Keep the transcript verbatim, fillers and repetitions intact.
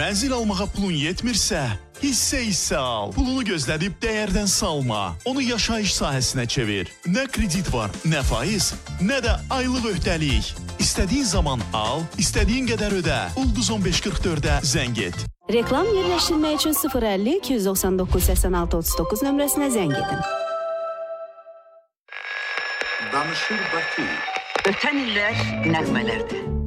Mənzil almağa pulun yetmirsə, hissə-hissə al. Pulunu gözlədib dəyərdən salma. Onu yaşayış sahəsinə çevir. Nə kredit var, nə faiz, nə də aylıq öhdəlik. İstədiyin zaman al, istədiyin qədər ödə. Ulduz on beş qırx dördə zəng et. Reklam yerləşdirmək üçün sıfır əlli iki yüz doxsan doqquz səksən altı otuz doqquz nömrəsinə zəng edin. Danışır Bakı. Ötən illər nəğmələrdir.